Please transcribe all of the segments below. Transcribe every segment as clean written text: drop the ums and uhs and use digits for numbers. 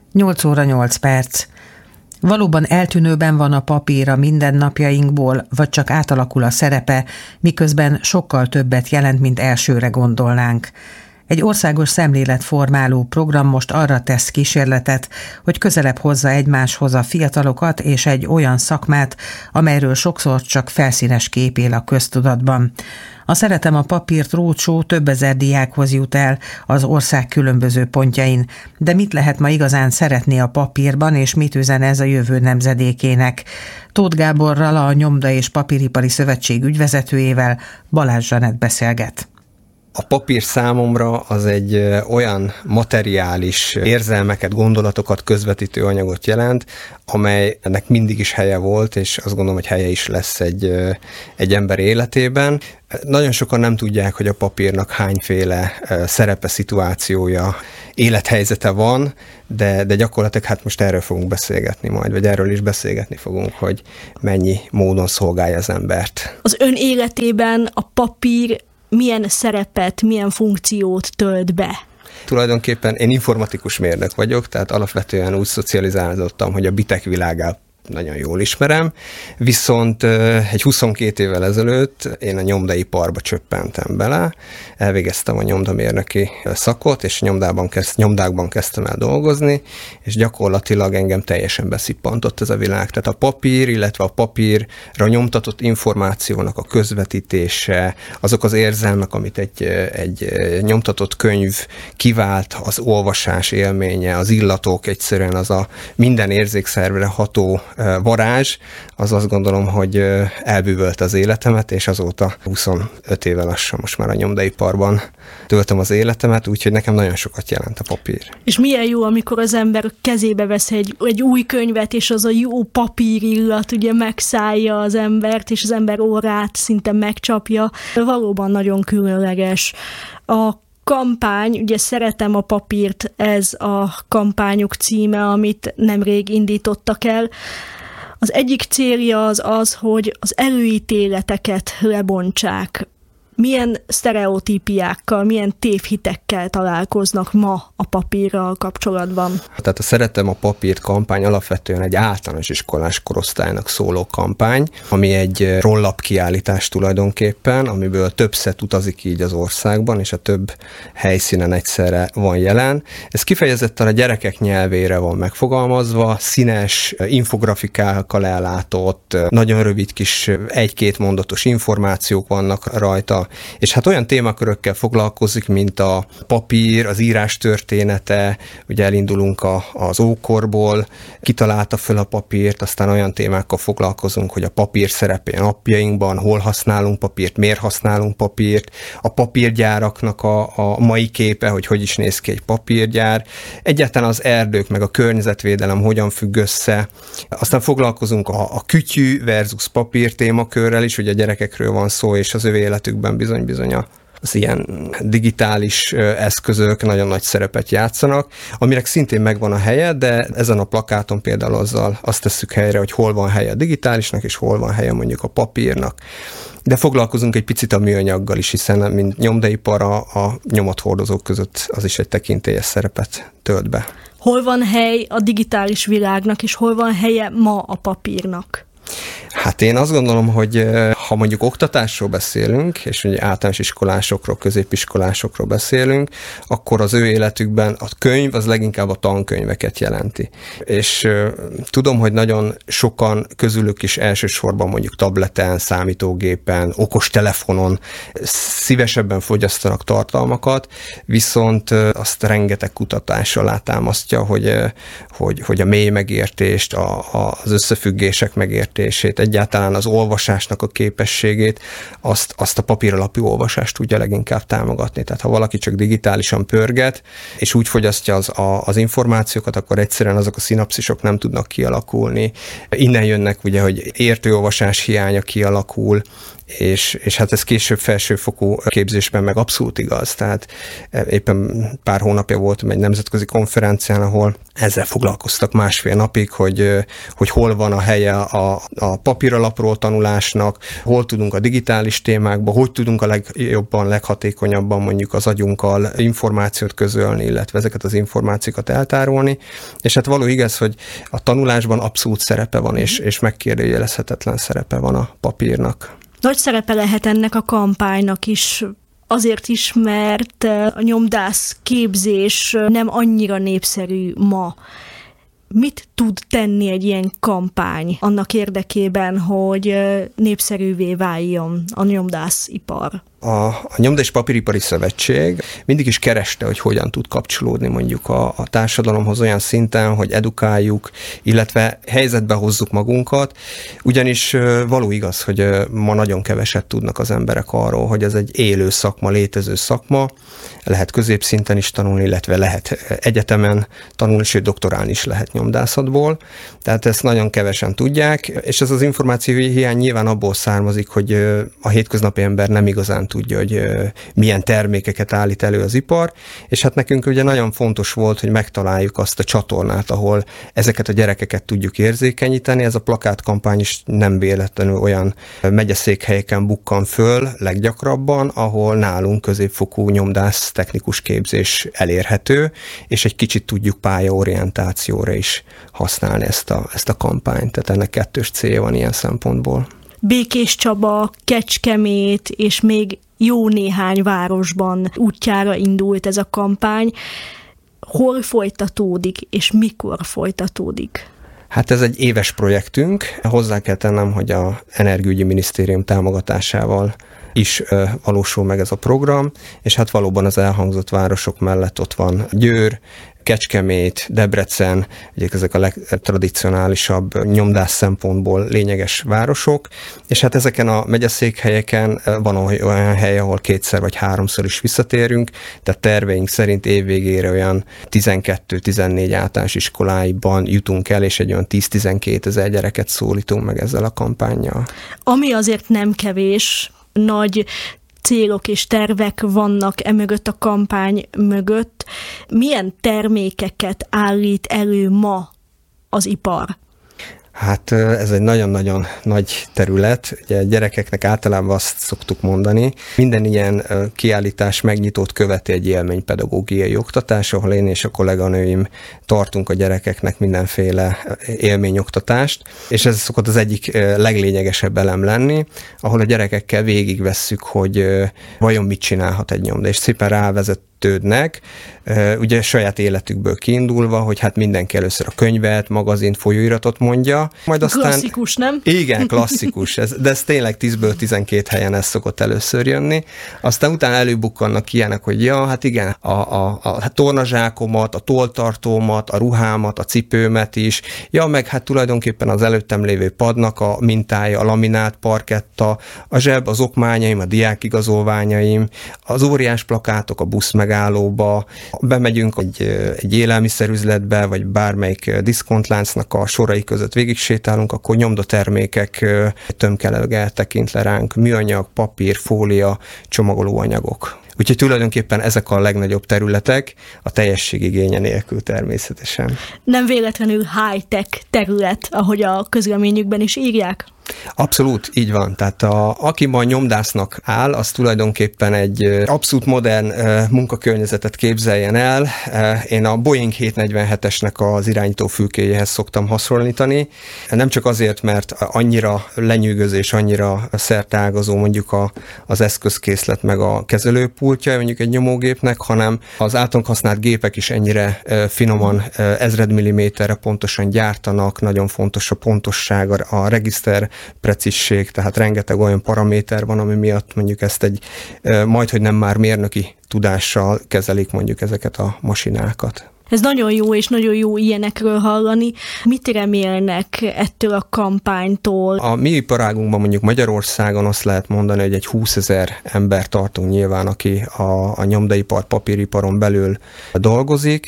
8 óra 8 perc. Valóban eltűnőben van a papír a mindennapjainkból, vagy csak átalakul a szerepe, miközben sokkal többet jelent, mint elsőre gondolnánk. Egy országos szemléletformáló program most arra tesz kísérletet, hogy közelebb hozza egymáshoz a fiatalokat és egy olyan szakmát, amelyről sokszor csak felszínes kép él a köztudatban. A Szeretem a papírt rócsó több ezer diákhoz jut el az ország különböző pontjain, de mit lehet ma igazán szeretni a papírban, és mit üzen ez a jövő nemzedékének? Tóth Gáborral, a Nyomda és Papíripari Szövetség ügyvezetőjével Balázs Zsanett beszélget. A papír számomra az egy olyan materiális érzelmeket, gondolatokat közvetítő anyagot jelent, amelynek mindig is helye volt, és azt gondolom, hogy helye is lesz egy ember életében. Nagyon sokan nem tudják, hogy a papírnak hányféle szerepe, szituációja, élethelyzete van, de gyakorlatilag hát most erről fogunk beszélgetni majd, vagy erről is beszélgetni fogunk, hogy mennyi módon szolgálja az embert. Az ön életében a papír milyen szerepet, milyen funkciót tölt be? Tulajdonképpen én informatikus mérnök vagyok, tehát alapvetően úgy szocializálódtam, hogy a bitek világát nagyon jól ismerem, viszont egy 22 évvel ezelőtt én a nyomdaiparba csöppentem bele, elvégeztem a nyomdamérnöki szakot, és nyomdákban kezdtem el dolgozni, és gyakorlatilag engem teljesen beszippantott ez a világ. Tehát a papír, illetve a papírra nyomtatott információnak a közvetítése, azok az érzelmek, amit egy nyomtatott könyv kivált, az olvasás élménye, az illatok, egyszerűen az a minden érzékszervre ható varázs, az azt gondolom, hogy elbűvölt az életemet, és azóta 25 éve lassan most már a nyomdaiparban töltöm az életemet, úgyhogy nekem nagyon sokat jelent a papír. És milyen jó, amikor az ember kezébe vesz egy új könyvet, és az a jó papírillat ugye megszállja az embert, és az ember orrát szinte megcsapja. Valóban nagyon különleges. A kampány, ugye Szeretem a papírt, ez a kampányok címe, amit nemrég indítottak el. Az egyik célja az, hogy az előítéleteket lebontsák. Milyen sztereotípiákkal, milyen tévhitekkel találkoznak ma a papírral kapcsolatban? Tehát a Szeretem a papírt kampány alapvetően egy általános iskolás korosztálynak szóló kampány, ami egy roll-up kiállítás tulajdonképpen, amiből több szett utazik így az országban, és a több helyszínen egyszerre van jelen. Ez kifejezetten a gyerekek nyelvére van megfogalmazva, színes, infografikákkal ellátott, nagyon rövid kis egy-két mondatos információk vannak rajta, és hát olyan témakörökkel foglalkozik, mint a papír, az írás története, ugye elindulunk az ókorból, kitalálta föl a papírt, aztán olyan témákkal foglalkozunk, hogy a papír szerepe napjainkban, hol használunk papírt, miért használunk papírt, a papírgyáraknak a mai képe, hogy is néz ki egy papírgyár, egyáltalán az erdők meg a környezetvédelem hogyan függ össze, aztán foglalkozunk a kütyű versus papír témakörrel is, ugye a gyerekekről van szó, és az ő életükben bizony az ilyen digitális eszközök nagyon nagy szerepet játszanak, aminek szintén megvan a helye, de ezen a plakáton például azt tesszük helyre, hogy hol van helye a digitálisnak, és hol van helye mondjuk a papírnak. De foglalkozunk egy picit a műanyaggal is, hiszen mint nyomdaipar a nyomathordozók között az is egy tekintélyes szerepet tölt be. Hol van hely a digitális világnak, és hol van helye ma a papírnak? Hát én azt gondolom, hogy ha mondjuk oktatásról beszélünk, és ugye általános iskolásokról, középiskolásokról beszélünk, akkor az ő életükben a könyv az leginkább a tankönyveket jelenti. És tudom, hogy nagyon sokan közülük is elsősorban mondjuk tableten, számítógépen, okostelefonon szívesebben fogyasztanak tartalmakat, viszont azt rengeteg kutatás alátámasztja, hogy a mély megértést, az összefüggések megértését, egyáltalán az olvasásnak a képességét, azt a papíralapú olvasást tudja leginkább támogatni. Tehát ha valaki csak digitálisan pörget, és úgy fogyasztja az információkat, akkor egyszerűen azok a szinapszisok nem tudnak kialakulni. Innen jönnek ugye, hogy értőolvasás hiánya kialakul, és hát ez később felsőfokú képzésben meg abszolút igaz. Tehát éppen pár hónapja voltam egy nemzetközi konferencián, ahol ezzel foglalkoztak másfél napig, hogy hol van a helye a papíralapról tanulásnak, hol tudunk a digitális témákban, hogy tudunk a legjobban, leghatékonyabban mondjuk az agyunkkal információt közölni, illetve ezeket az információkat eltárolni. És hát való igaz, hogy a tanulásban abszolút szerepe van, és megkérdőjelezhetetlen szerepe van a papírnak. Nagy szerepe lehet ennek a kampánynak is, azért is, mert a nyomdász képzés nem annyira népszerű ma. Mit tud tenni egy ilyen kampány annak érdekében, hogy népszerűvé váljon a nyomdászipar? A Nyomda és Papíripari Szövetség mindig is kereste, hogy hogyan tud kapcsolódni mondjuk a társadalomhoz olyan szinten, hogy edukáljuk, illetve helyzetbe hozzuk magunkat, ugyanis való igaz, hogy ma nagyon keveset tudnak az emberek arról, hogy ez egy élő szakma, létező szakma, lehet középszinten is tanulni, illetve lehet egyetemen tanulni, sőt doktorálni is lehet nyomdászatból, tehát ezt nagyon kevesen tudják, és ez az információ hiány nyilván abból származik, hogy a hétköznapi ember nem igazán tudja, hogy milyen termékeket állít elő az ipar, és hát nekünk ugye nagyon fontos volt, hogy megtaláljuk azt a csatornát, ahol ezeket a gyerekeket tudjuk érzékenyíteni. Ez a plakátkampány is nem véletlenül olyan megyeszékhelyeken bukkan föl leggyakrabban, ahol nálunk középfokú nyomdász technikus képzés elérhető, és egy kicsit tudjuk pályaorientációra is használni ezt a kampányt. Tehát ennek kettős célja van ilyen szempontból. Békéscsaba, Kecskemét és még jó néhány városban útjára indult ez a kampány. Hol folytatódik, és mikor folytatódik? Hát ez egy éves projektünk. Hozzá kell tennem, hogy a Energiaügyi Minisztérium támogatásával is valósul meg ez a program, és hát valóban az elhangzott városok mellett ott van Győr, Kecskemét, Debrecen, ugye ezek a legtradicionálisabb nyomdász szempontból lényeges városok, és hát ezeken a megyeszékhelyeken van olyan hely, ahol 2-szer vagy 3-szor is visszatérünk, tehát terveink szerint évvégére olyan 12-14 általános iskoláiban jutunk el, és egy olyan 10-12 ezer gyereket szólítunk meg ezzel a kampánnyal. Ami azért nem kevés, nagy célok és tervek vannak emögött a kampány mögött. Milyen termékeket állít elő ma az ipar? Hát ez egy nagyon-nagyon nagy terület. Ugye gyerekeknek általában azt szoktuk mondani, minden ilyen kiállítás megnyitót követi egy élménypedagógiai oktatás, ahol én és a kolléganőim tartunk a gyerekeknek mindenféle élményoktatást, és ez szokott az egyik leglényegesebb elem lenni, ahol a gyerekekkel végigvesszük, hogy vajon mit csinálhat egy nyomda, és szépen rávezetődnek, ugye saját életükből kiindulva, hogy hát mindenki először a könyvet, magazint, folyóiratot mondja, majd aztán... Klasszikus, nem? Igen, klasszikus, de ez tényleg 10-ből 12 helyen ez szokott először jönni. Aztán utána előbukkannak ilyenek, hogy ja, hát igen, a tornazsákomat, a tolltartómat, a ruhámat, a cipőmet is, ja, meg hát tulajdonképpen az előttem lévő padnak a mintája, a laminált parketta, a zseb, az okmányaim, a diákigazolványaim, az óriás plakátok a busz megállóba, bemegyünk egy élelmiszerüzletbe, vagy bármelyik diszkontláncnak a sorai között végig sétálunk, akkor nyomdatermékek tömkelege tekint le ránk, műanyag, papír, fólia, csomagolóanyagok. Úgyhogy tulajdonképpen ezek a legnagyobb területek, a teljesség igénye nélkül természetesen. Nem véletlenül high-tech terület, ahogy a közleményükben is írják? Abszolút, így van. Tehát aki ma nyomdásznak áll, az tulajdonképpen egy abszolút modern munkakörnyezetet képzeljen el. Én a Boeing 747-esnek az irányítófülkéjéhez szoktam hasonlítani. Nem csak azért, mert annyira lenyűgözés, annyira szerteágazó mondjuk az eszközkészlet meg a kezelőpultja mondjuk egy nyomógépnek, hanem az általunk használt gépek is ennyire finoman, ezred milliméterre pontosan gyártanak, nagyon fontos a pontosság, a regiszter precízség, tehát rengeteg olyan paraméter van, ami miatt mondjuk ezt egy majdhogy nem már mérnöki tudással kezelik mondjuk ezeket a masinákat. Ez nagyon jó, és nagyon jó ilyenekről hallani. Mit remélnek ettől a kampánytól? A mi iparágunkban mondjuk Magyarországon azt lehet mondani, hogy egy 20 000 ember tartunk nyilván, aki a nyomdaipar, papíriparon belül dolgozik,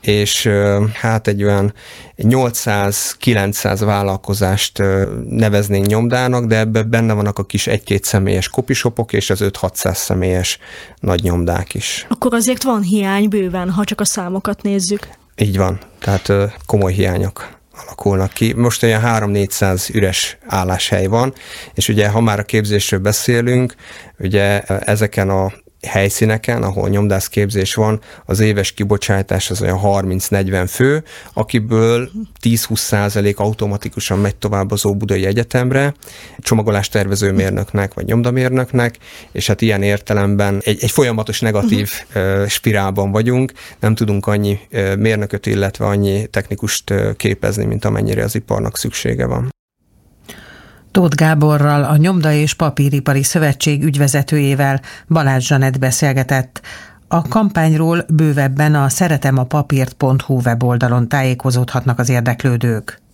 és hát egy olyan 800-900 vállalkozást neveznénk nyomdának, de ebben benne vannak a kis 1-2 személyes kopishopok, és az 5-600 személyes nagy nyomdák is. Akkor azért van hiány bőven, ha csak a számokat nézzük. Így van, tehát komoly hiányok alakulnak ki. Most olyan 300-400 üres álláshely van, és ugye ha már a képzésről beszélünk, ugye ezeken a helyszíneken, ahol nyomdászképzés van, az éves kibocsátás az olyan 30-40 fő, akiből 10-20% automatikusan megy tovább az Óbudai Egyetemre, csomagolástervező mérnöknek vagy nyomdamérnöknek, és hát ilyen értelemben egy folyamatos negatív spirálban vagyunk, nem tudunk annyi mérnököt, illetve annyi technikust képezni, mint amennyire az iparnak szüksége van. Tóth Gáborral, a Nyomda és Papíripari Szövetség ügyvezetőjével Balázs Zsanett beszélgetett. A kampányról bővebben a szeretemapapírt.hu weboldalon tájékozódhatnak az érdeklődők.